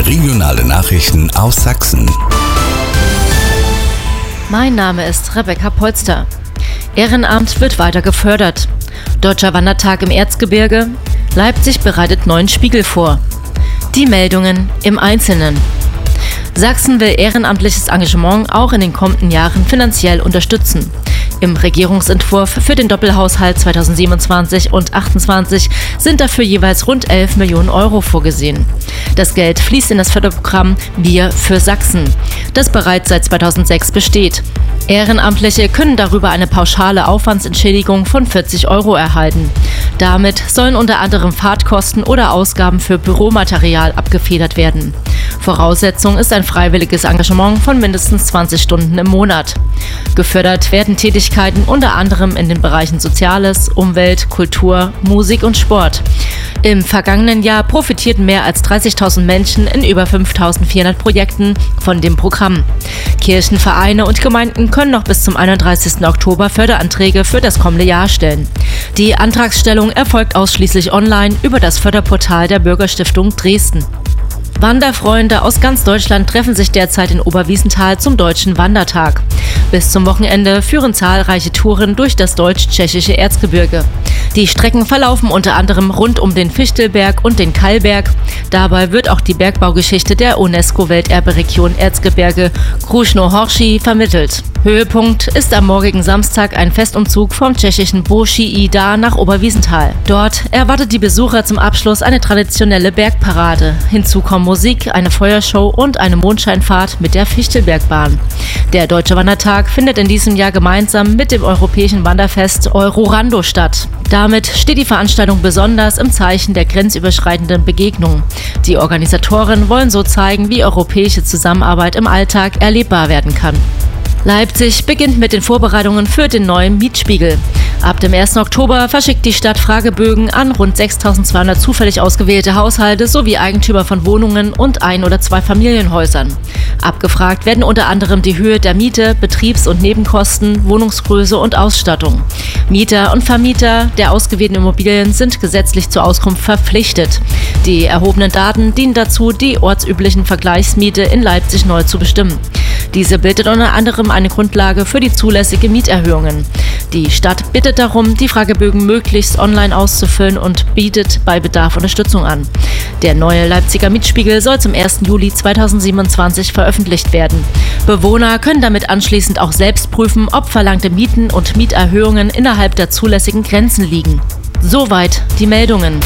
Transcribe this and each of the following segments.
Regionale Nachrichten aus Sachsen. Mein Name ist Rebecca Polster. Ehrenamt wird weiter gefördert. Deutscher Wandertag im Erzgebirge. Leipzig bereitet neuen Spiegel vor. Die Meldungen im Einzelnen. Sachsen will ehrenamtliches Engagement auch in den kommenden Jahren finanziell unterstützen. Im Regierungsentwurf für den Doppelhaushalt 2027 und 2028 sind dafür jeweils rund 11 Millionen Euro vorgesehen. Das Geld fließt in das Förderprogramm Wir für Sachsen, das bereits seit 2006 besteht. Ehrenamtliche können darüber eine pauschale Aufwandsentschädigung von 40 Euro erhalten. Damit sollen unter anderem Fahrtkosten oder Ausgaben für Büromaterial abgefedert werden. Voraussetzung ist ein freiwilliges Engagement von mindestens 20 Stunden im Monat. Gefördert werden Tätigkeiten unter anderem in den Bereichen Soziales, Umwelt, Kultur, Musik und Sport. Im vergangenen Jahr profitierten mehr als 30.000 Menschen in über 5.400 Projekten von dem Programm. Kirchen, Vereine und Gemeinden können noch bis zum 31. Oktober Förderanträge für das kommende Jahr stellen. Die Antragstellung erfolgt ausschließlich online über das Förderportal der Bürgerstiftung Dresden. Wanderfreunde aus ganz Deutschland treffen sich derzeit in Oberwiesenthal zum Deutschen Wandertag. Bis zum Wochenende führen zahlreiche Touren durch das deutsch-tschechische Erzgebirge. Die Strecken verlaufen unter anderem rund um den Fichtelberg und den Kallberg. Dabei wird auch die Bergbaugeschichte der UNESCO-Welterberegion Erzgebirge Krušnohoří vermittelt. Höhepunkt ist am morgigen Samstag ein Festumzug vom tschechischen Boží Dar nach Oberwiesenthal. Dort erwartet die Besucher zum Abschluss eine traditionelle Bergparade. Hinzu kommen Musik, eine Feuershow und eine Mondscheinfahrt mit der Fichtelbergbahn. Der Deutsche Wandertag findet in diesem Jahr gemeinsam mit dem europäischen Wanderfest Eurorando statt. Damit steht die Veranstaltung besonders im Zeichen der grenzüberschreitenden Begegnung. Die Organisatoren wollen so zeigen, wie europäische Zusammenarbeit im Alltag erlebbar werden kann. Leipzig beginnt mit den Vorbereitungen für den neuen Mietspiegel. Ab dem 1. Oktober verschickt die Stadt Fragebögen an rund 6.200 zufällig ausgewählte Haushalte sowie Eigentümer von Wohnungen und Ein- oder Zweifamilienhäusern. Abgefragt werden unter anderem die Höhe der Miete, Betriebs- und Nebenkosten, Wohnungsgröße und Ausstattung. Mieter und Vermieter der ausgewählten Immobilien sind gesetzlich zur Auskunft verpflichtet. Die erhobenen Daten dienen dazu, die ortsüblichen Vergleichsmiete in Leipzig neu zu bestimmen. Diese bildet unter anderem eine Grundlage für die zulässige Mieterhöhungen. Die Stadt bittet darum, die Fragebögen möglichst online auszufüllen und bietet bei Bedarf Unterstützung an. Der neue Leipziger Mietspiegel soll zum 1. Juli 2027 veröffentlicht werden. Bewohner können damit anschließend auch selbst prüfen, ob verlangte Mieten und Mieterhöhungen innerhalb der zulässigen Grenzen liegen. Soweit die Meldungen.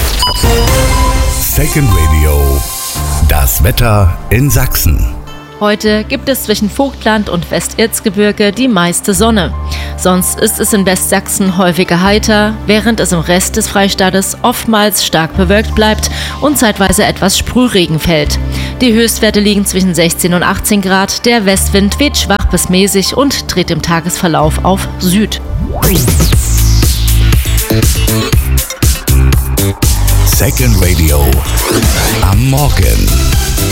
Second Radio. Das Wetter in Sachsen. Heute gibt es zwischen Vogtland und Westerzgebirge die meiste Sonne. Sonst ist es in Westsachsen häufiger heiter, während es im Rest des Freistaates oftmals stark bewölkt bleibt und zeitweise etwas Sprühregen fällt. Die Höchstwerte liegen zwischen 16 und 18 Grad, der Westwind weht schwach bis mäßig und dreht im Tagesverlauf auf Süd. Second Radio am Morgen.